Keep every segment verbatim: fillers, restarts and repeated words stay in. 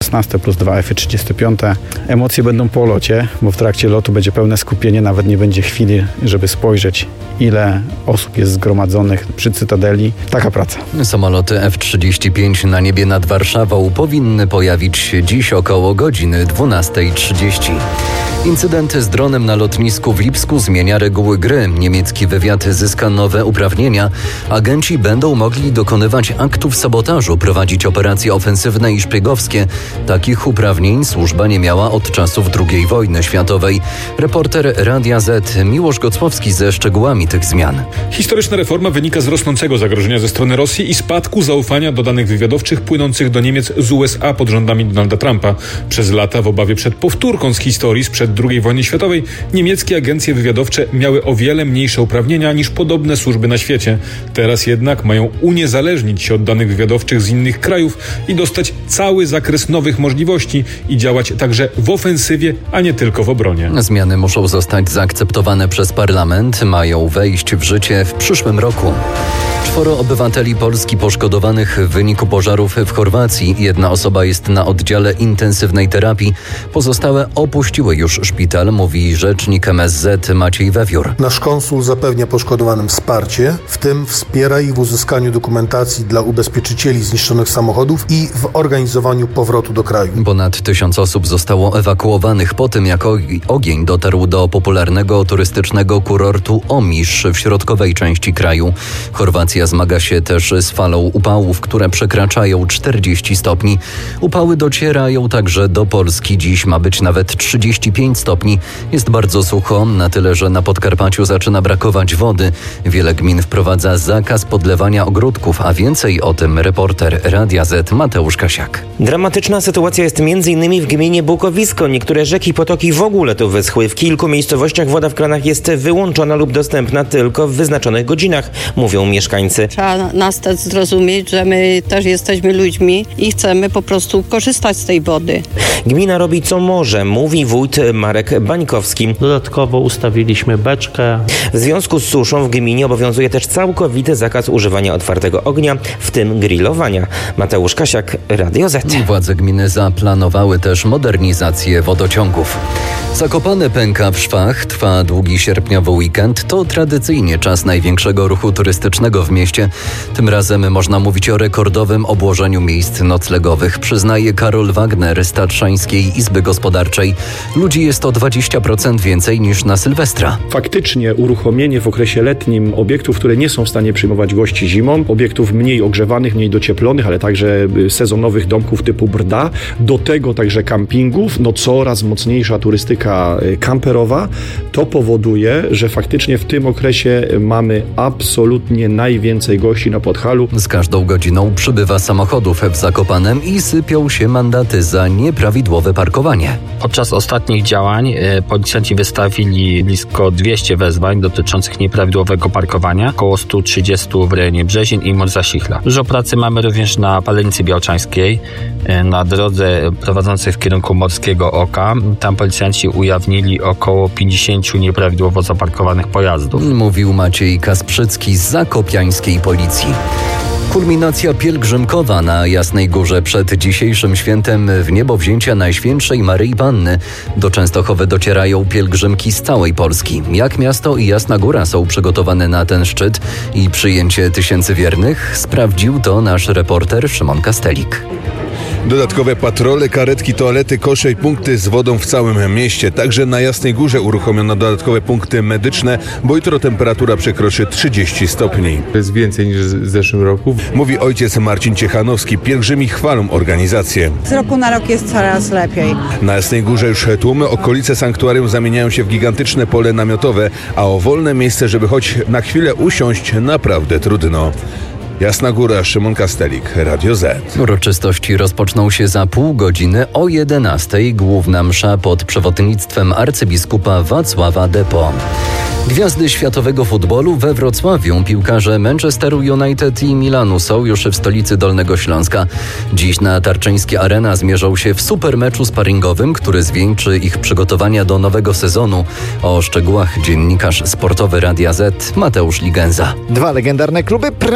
szesnaście plus dwa F trzydzieści pięć. Emocje będą po locie, bo w trakcie lotu będzie pełne skupienie, nawet nie będzie chwili, żeby spojrzeć, ile osób jest zgromadzonych przy Cytadeli. Taka praca. Samoloty F trzydzieści pięć na niebie nad Warszawą powinny pojawić się dziś około godziny dwunasta trzydzieści. Incydent z dronem na lotnisku w Lipsku zmienia reguły gry. Niemiecki wywiad zyska nowe uprawnienia. Agenci będą mogli dokonywać aktów sabotażu, prowadzić operacje ofensywne i szpiegowskie. Takich uprawnień służba nie miała od czasów drugiej wojny światowej. Reporter Radia Z Miłosz Gocłowski ze szczegółami tych zmian. Historyczna reforma wynika z rosnącego zagrożenia ze strony Rosji i spadku zaufania do danych wywiadowczych płynących do Niemiec z U S A pod rządami Donalda Trumpa. Przez lata w obawie przed powtórką z historii sprzed drugiej wojny światowej niemieckie agencje wywiadowcze miały o wiele mniejsze uprawnienia niż podobne służby na świecie. Teraz jednak mają uniezależnić się od danych wywiadowczych z innych krajów i dostać cały zakres nowych możliwości i działać także w ofensywie, a nie tylko w obronie. Zmiany muszą zostać zaakceptowane przez parlament, mają wejść w życie w przyszłym roku. Czworo obywateli Polski poszkodowanych w wyniku pożarów w Chorwacji. Jedna osoba jest na oddziale intensywnej terapii. Pozostałe opuściły już szpital, mówi rzecznik M S Z Maciej Wewiór. Nasz konsul zapewnia poszkodowanym wsparcie, w tym wspiera ich w uzyskaniu dokumentacji dla ubezpieczycieli zniszczonych samochodów i w organizowaniu powrotu do kraju. Ponad tysiąc osób zostało ewakuowanych po tym, jak ogień dotarł do popularnego turystycznego kurortu Omisz w środkowej części kraju. Chorwacja zmaga się też z falą upałów, które przekraczają czterdzieści stopni. Upały docierają także do Polski. Dziś ma być nawet trzydzieści pięć stopni. Jest bardzo sucho, na tyle, że na Podkarpaciu zaczyna brakować wody. Wiele gmin wprowadza zakaz podlewania ogródków, a więcej o tym reporter Radia Z Mateusz Kasiak. Dramatyczna sytuacja jest m.in. w gminie Bukowisko. Niektóre rzeki i potoki w ogóle tu wyschły. W kilku miejscowościach woda w kranach jest wyłączona lub dostępna tylko w wyznaczonych godzinach, mówią mieszkańcy. Trzeba nas też zrozumieć, że my też jesteśmy ludźmi i chcemy po prostu korzystać z tej wody. Gmina robi co może, mówi wójt Marek Bańkowski. Dodatkowo ustawiliśmy beczkę. W związku z suszą w gminie obowiązuje też całkowity zakaz używania otwartego ognia, w tym grillowania. Mateusz Kasiak, Radio Z. Władze gminy zaplanowały też modernizację wodociągów. Zakopane pęka w szwach, trwa długi sierpniowy weekend. To tradycyjnie czas największego ruchu turystycznego w mieście. Tym razem można mówić o rekordowym obłożeniu miejsc noclegowych, przyznaje Karol Wagner z Tatrzańskiej Izby Gospodarczej. Ludzi jest o dwadzieścia procent więcej niż na Sylwestra. Faktycznie uruchomienie w okresie letnim obiektów, które nie są w stanie przyjmować gości zimą, obiektów mniej ogrzewanych, mniej docieplonych, ale także sezonowych domków typu Brda, do tego także kampingów, no coraz mocniejsza turystyka kamperowa, to powoduje, że faktycznie w tym okresie mamy absolutnie najwięcej gości na Podhalu. Z każdą godziną przybywa samochodów w Zakopanem i sypią się mandaty za nieprawidłowe parkowanie. Podczas ostatnich działań e, policjanci wystawili blisko dwieście wezwań dotyczących nieprawidłowego parkowania, około sto trzydzieści w rejonie Brzezin i Morzasichla. Dużo pracy mamy również na Palenicy Białczańskiej, e, na drodze prowadzącej w kierunku Morskiego Oka. Tam policjanci ujawnili około pięćdziesiąt nieprawidłowo zaparkowanych pojazdów. Mówił Maciej Kasprzycki z zakopiańskiej policji. Kulminacja pielgrzymkowa na Jasnej Górze przed dzisiejszym świętem w niebowzięcia Najświętszej Maryi Panny. Do Częstochowy docierają pielgrzymki z całej Polski. Jak miasto i Jasna Góra są przygotowane na ten szczyt i przyjęcie tysięcy wiernych? Sprawdził to nasz reporter Szymon Kastelik. Dodatkowe patrole, karetki, toalety, kosze i punkty z wodą w całym mieście. Także na Jasnej Górze uruchomiono dodatkowe punkty medyczne, bo jutro temperatura przekroczy trzydzieści stopni. To jest więcej niż w zeszłym roku. Mówi ojciec Marcin Ciechanowski. Pielgrzymi chwalą organizację. Z roku na rok jest coraz lepiej. Na Jasnej Górze już tłumy, okolice sanktuarium zamieniają się w gigantyczne pole namiotowe, a o wolne miejsce, żeby choć na chwilę usiąść, naprawdę trudno. Jasna Góra, Szymon Kastelik, Radio Z. Uroczystości rozpoczną się za pół godziny o jedenastej. Główna msza pod przewodnictwem arcybiskupa Wacława Depo. Gwiazdy światowego futbolu we Wrocławiu. Piłkarze Manchesteru United i Milanu są już w stolicy Dolnego Śląska. Dziś na Tarczyńskie Arena zmierzą się w supermeczu sparingowym, który zwieńczy ich przygotowania do nowego sezonu. O szczegółach dziennikarz sportowy Radia Z Mateusz Ligenza. Dwa legendarne kluby, prawdziwa play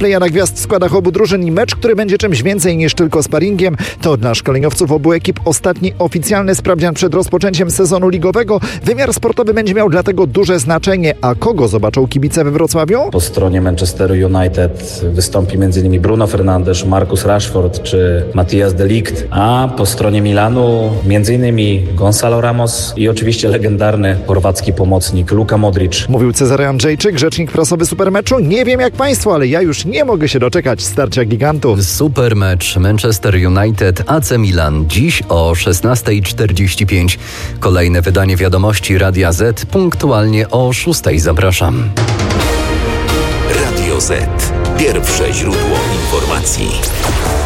Plejada gwiazd w składach obu drużyn i mecz, który będzie czymś więcej niż tylko sparingiem. To dla szkoleniowców obu ekip ostatni oficjalny sprawdzian przed rozpoczęciem sezonu ligowego. Wymiar sportowy będzie miał dlatego duże znaczenie. A kogo zobaczą kibice we Wrocławiu? Po stronie Manchesteru United wystąpi m.in. Bruno Fernandes, Marcus Rashford czy Matthias de Ligt, a po stronie Milanu m.in. Gonzalo Ramos i oczywiście legendarny chorwacki pomocnik Luka Modric. Mówił Cezary Andrzejczyk, rzecznik prasowy Supermeczu. Nie wiem jak państwo, ale ja już nie mogę się doczekać starcia gigantów. Supermecz Manchester United A C Milan dziś o szesnasta czterdzieści pięć. Kolejne wydanie Wiadomości Radia Z punktualnie o szóstej. Zapraszam. Radio Z. Pierwsze źródło informacji.